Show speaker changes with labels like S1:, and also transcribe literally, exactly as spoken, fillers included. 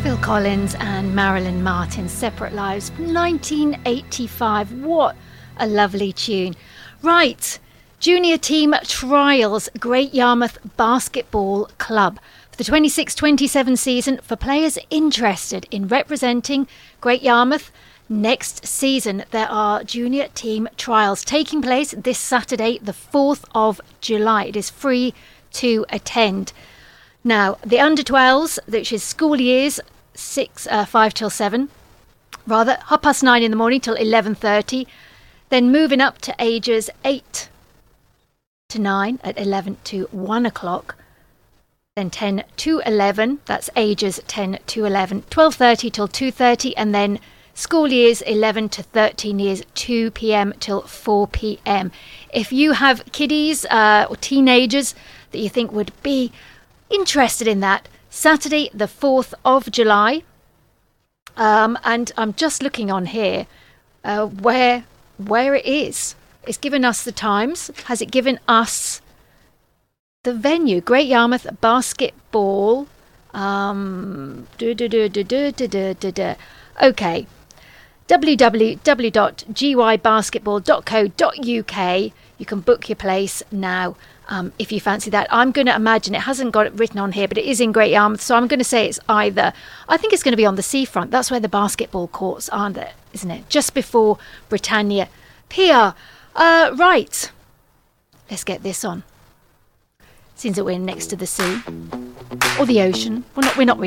S1: Phil Collins and Marilyn Martin, Separate Lives, nineteen eighty-five. What a lovely tune. Right, Junior Team Trials, Great Yarmouth Basketball Club. For the twenty-six twenty-seven season, for players interested in representing Great Yarmouth next season, there are Junior Team Trials taking place this Saturday, the fourth of July. It is free to attend. Now, the under twelves, which is school years, six, uh, five till seven, rather, half past nine in the morning till eleven thirty. Then moving up to ages eight to nine at eleven to one o'clock. Then ten to eleven, that's ages ten to eleven, twelve thirty till two thirty, and then school years eleven to thirteen years, two p.m. till four p.m. If you have kiddies uh, or teenagers that you think would be interested in that, Saturday the fourth of July, um, and I'm just looking on here uh, where where it is. It's given us the times. Has it given us the venue? Great Yarmouth Basketball. Um, do, do, do, do, do, do, do, do, do. Okay. w w w dot g y basketball dot co dot u k. You can book your place now um, if you fancy that. I'm going to imagine, it hasn't got it written on here, but it is in Great Yarmouth, so I'm going to say it's either, I think it's going to be on the seafront. That's where the basketball courts are, there, isn't it? Just before Britannia Pier. Uh, right, let's get this on. Seems that we're next to the sea or the ocean. We're not. We're not really.